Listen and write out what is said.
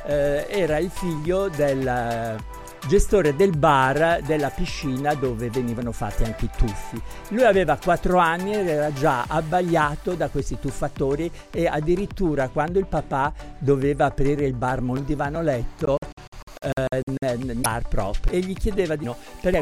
era il figlio del gestore del bar della piscina dove venivano fatti anche i tuffi. Lui aveva 4 anni ed era già abbagliato da questi tuffatori, e addirittura quando il papà doveva aprire il bar Moldivano Letto nel bar proprio, e gli chiedeva di no, perché